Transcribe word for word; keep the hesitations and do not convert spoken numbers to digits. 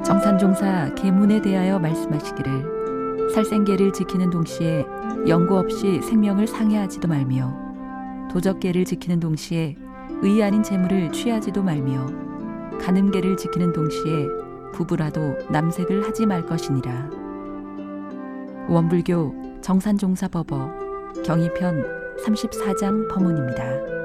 정산종사 계문에 대하여 말씀하시기를 살생계를 지키는 동시에 영구 없이 생명을 상해하지도 말며 도적계를 지키는 동시에 의 아닌 재물을 취하지도 말며 간음계를 지키는 동시에 부부라도 남색을 하지 말 것이니라. 원불교 정산종사법어 경이편 삼십사 장 법문입니다.